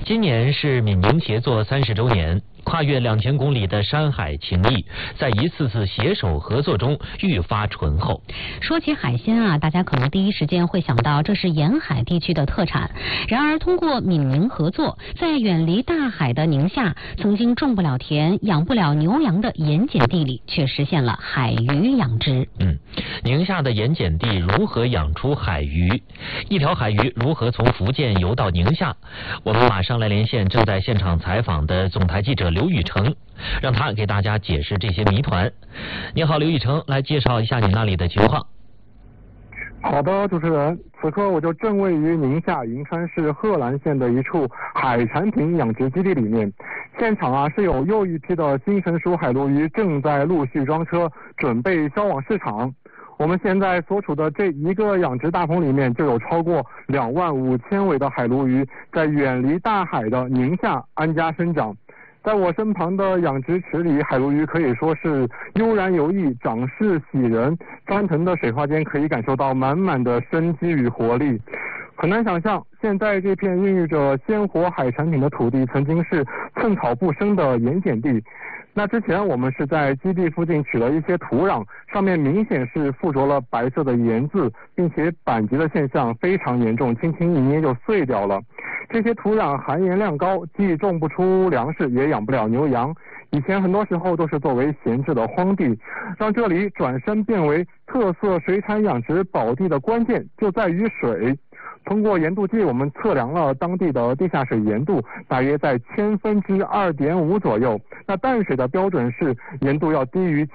今年是闽宁协作30周年，跨越2000公里的山海情谊，在一次次携手合作中愈发醇厚。 说起海鲜啊，大家可能第一时间会想到这是沿海地区的特产。然而，通过闽宁合作，在远离大海的宁夏，曾经种不了田、养不了牛羊的盐碱地里，却实现了海鱼养殖。 宁夏的盐碱地如何养出海鱼？一条海鱼如何从福建游到宁夏？我们马上来连线正在现场采访的总台记者刘雨成，让他给大家解释这些谜团。你好，刘雨成，来介绍一下你那里的情况。 好的，主持人，此刻我就正位于宁夏银川市贺兰县的一处海产品养殖基地里面。现场是有又一批的新成熟海鲈鱼正在陆续装车，准备销往市场。我们现在所处的这一个养殖大棚里面，就有超过25000尾的海鲈鱼在远离大海的宁夏安家生长。在我身旁的养殖池里，海鲈鱼可以说是悠然游弋，长势喜人。翻腾的水花间可以感受到满满的生机与活力。很难想象，现在这片孕育着鲜活海产品的土地，曾经是寸草不生的盐碱地。那之前我们是在基地附近取了一些土壤，上面明显是附着了白色的盐渍，并且板结的现象非常严重，轻轻一捏就碎掉了。这些土壤含盐量高，既种不出粮食，也养不了牛羊。以前很多时候都是作为闲置的荒地，让这里转身变为特色水产养殖宝地的关键就在于水。通过盐度计，我们测量了当地的地下水盐度，大约在2/1000左右。那淡水的标准是盐度要低于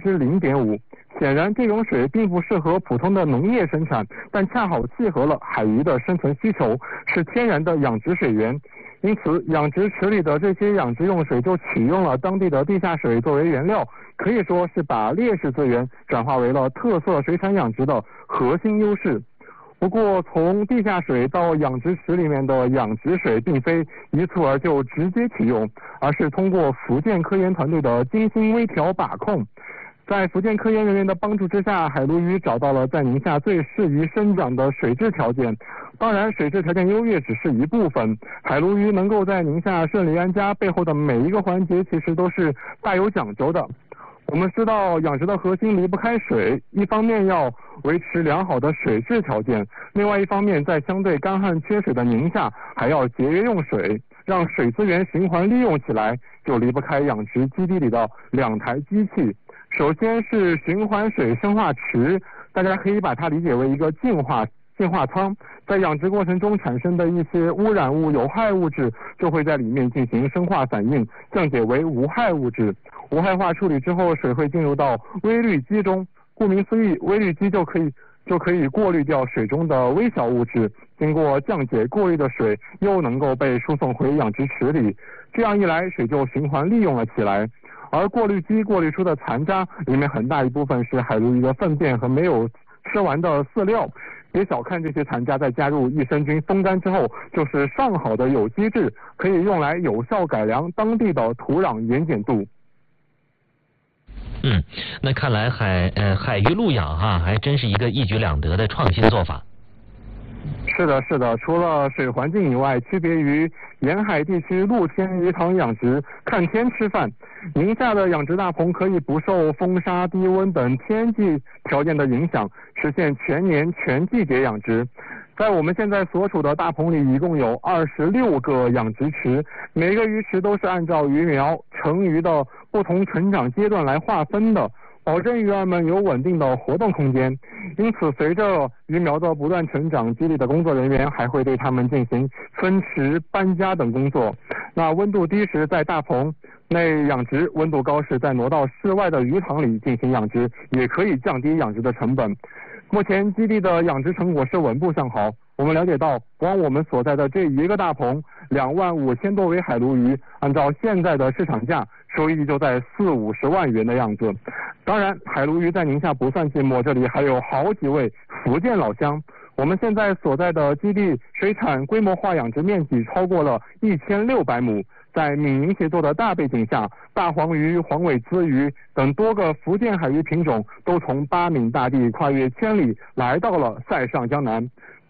0.5。显然，这种水并不适合普通的农业生产，但恰好契合了海鱼的生存需求，是天然的养殖水源。因此，养殖池里的这些养殖用水就取用了当地的地下水作为原料，可以说是把劣势资源转化为了特色水产养殖的核心优势。不过，从地下水到养殖池里面的养殖水并非一蹴而就直接取用，而是通过福建科研团队的精心微调把控。在福建科研人员的帮助之下，海鲈鱼找到了在宁夏最适宜生长的水质条件。当然，水质条件优越只是一部分，海鲈鱼能够在宁夏顺利安家背后的每一个环节其实都是大有讲究的。我们知道，养殖的核心离不开水，一方面要维持良好的水质条件，另外一方面在相对干旱缺水的宁夏还要节约用水，让水资源循环利用起来，就离不开养殖基地里的2台机器。首先是循环水生化池，大家可以把它理解为一个净化舱，在养殖过程中产生的一些污染物、有害物质就会在里面进行生化反应，降解为无害物质。无害化处理之后，水会进入到微滤机中。顾名思义，微滤机就可以过滤掉水中的微小物质，经过降解过滤的水又能够被输送回养殖池里，这样一来，水就循环利用了起来。而过滤机过滤出的残渣里面很大一部分是海鲈鱼的粪便和没有吃完的饲料。别小看这些残渣，在加入益生菌风干之后，就是上好的有机质，可以用来有效改良当地的土壤盐碱度。 那看来海鱼陆养还真是一个一举两得的创新做法。 是的，除了水环境以外，区别于沿海地区露天鱼塘养殖看天吃饭，宁夏的养殖大棚可以不受风沙、低温等天气条件的影响，实现全年全季节养殖。在我们现在所处的大棚里，一共有26个养殖池，每个鱼池都是按照鱼苗、成鱼的不同成长阶段来划分的，保证鱼儿们有稳定的活动空间。因此，随着鱼苗的不断成长，基地的工作人员还会对它们进行分池、搬家等工作。那温度低时在大棚内养殖，温度高时再挪到室外的鱼塘里进行养殖，也可以降低养殖的成本。目前基地的养殖成果是稳步向好。我们了解到，光我们所在的这一个大棚，25000多尾海鲈鱼，按照现在的市场价，收益就在40-50万元的样子。当然，海鲈鱼在宁夏不算寂寞，这里还有好几位福建老乡。我们现在所在的基地水产规模化养殖面积超过了1600亩，在闽宁协作的大背景下，大黄鱼、黄尾鲻鱼等多个福建海鱼品种都从巴闽大地跨越千里来到了塞上江南。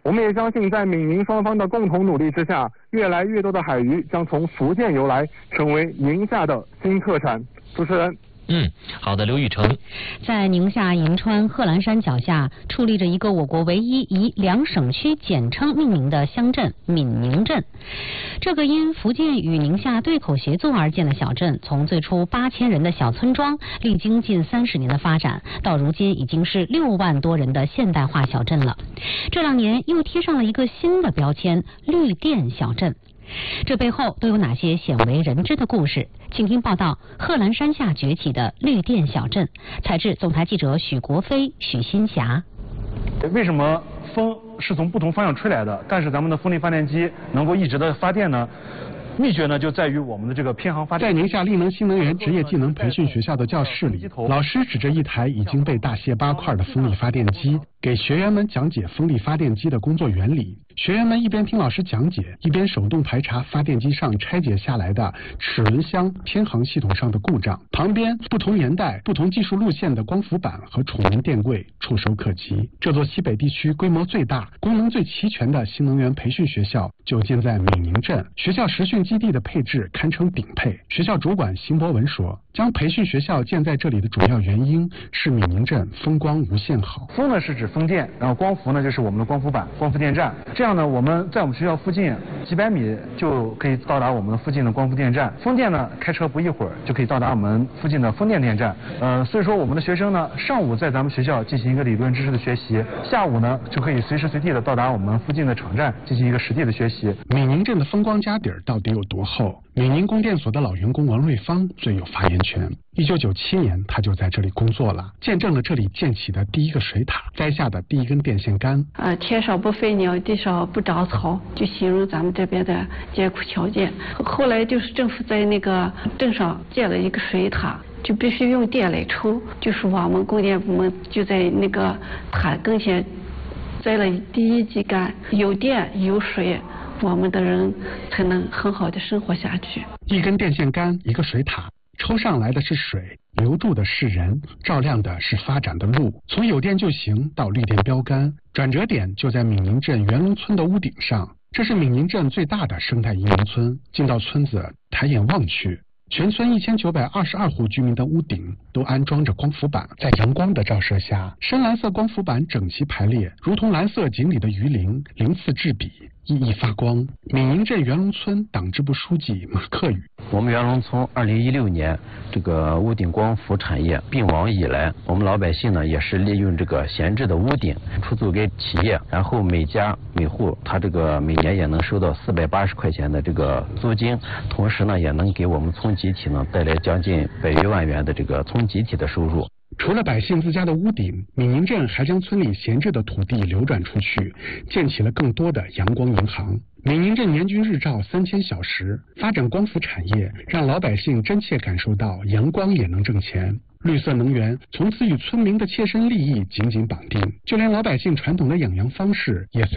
我们也相信，在闽宁双方的共同努力之下，越来越多的海鱼将从福建游来，成为宁夏的新特产。主持人。 好的，刘雨成。 在宁夏银川贺兰山脚下矗立着一个我国唯一以2省区简称命名的乡镇闽宁镇。这个因福建与宁夏对口协作而建的小镇，从最初8000人的小村庄，历经近30年的发展，到如今已经是6万多人的现代化小镇了。这2年又贴上了一个新的标签——绿电小镇。这背后都有哪些鲜为人知的故事？请听报道：贺兰山下崛起的绿电小镇。采自总台记者许国飞、许新霞。 为什么风是从不同方向吹来的，但是咱们的风力发电机能够一直的发电呢？秘诀呢，就在于我们的这个偏航发电。 在宁夏力能新能源职业技能培训学校的教室里，老师指着一台已经被大卸8块的风力发电机，给学员们讲解风力发电机的工作原理。学员们一边听老师讲解，一边手动排查发电机上拆解下来的齿轮箱偏航系统上的故障。旁边不同年代、不同技术路线的光伏板和储能电柜触手可及。这座西北地区规模最大、功能最齐全的新能源培训学校就建在闽宁镇。学校实训基地的配置堪称顶配。学校主管邢博文说，将培训学校建在这里的主要原因是闽宁镇风光无限好。 风呢是指风电，然后光伏呢就是我们的光伏板、光伏电站。这样呢，我们在我们学校附近几百米就可以到达我们附近的光伏电站。风电呢，开车不一会儿就可以到达我们附近的风电电站。所以说我们的学生呢，上午在咱们学校进行一个理论知识的学习，下午呢就可以随时随地的到达我们附近的场站进行一个实地的学习。 闽宁镇的风光家底儿到底有多厚？闽宁供电所的老员工王瑞芳最有发言权。1997年，他就在这里工作了，见证了这里建起的第一个水塔，栽下的第一根电线杆。 天上不飞鸟，地上不长草，就形容咱们这边的艰苦条件。后来就是政府在那个镇上建了一个水塔，就必须用电来抽，就是我们供电部门就在那个塔跟前栽了第一基杆，有电有水，我们的人才能很好的生活下去。 一根电线杆，一个水塔，抽上来的是水，留住的是人，照亮的是发展的路。从有电就行到绿电标杆，转折点就在闽宁镇元龙村的屋顶上。这是闽宁镇最大的生态移民村。进到村子，抬眼望去，全村1922户居民的屋顶都安装着光伏板，在阳光的照射下，深蓝色光伏板整齐排列，如同蓝色井里的鱼鳞，鳞次栉比，熠熠发光。闽宁镇元龙村党支部书记马克宇： 我们元龙村2016年这个屋顶光伏产业并网以来，我们老百姓呢也是利用这个闲置的屋顶出租给企业，然后每家每户他这个每年也能收到480块钱的这个租金，同时呢也能给我们村集体呢带来将近100余万元的这个村集体的收入。 除了百姓自家的屋顶，闽宁镇还将村里闲置的土地流转出去，建起了更多的阳光银行。闽宁镇年均日照3000小时，发展光伏产业，让老百姓真切感受到阳光也能挣钱。绿色能源从此与村民的切身利益紧紧绑定，就连老百姓传统的养羊方式也随